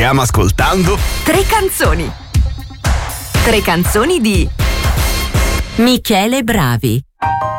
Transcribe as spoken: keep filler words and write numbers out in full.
Stiamo ascoltando Tre canzoni. Tre canzoni di Michele Bravi.